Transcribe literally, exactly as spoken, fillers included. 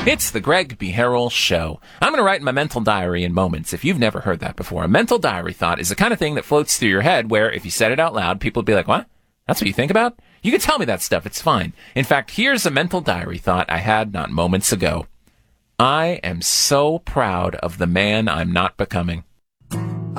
It's the Greg B. Harrell Show. I'm going to write in my mental diary in moments, if you've never heard that before. A mental diary thought is the kind of thing that floats through your head where if you said it out loud, people would be like, what? That's what you think about? You can tell me that stuff. It's fine. In fact, here's a mental diary thought I had not moments ago. I am so proud of the man I'm not becoming.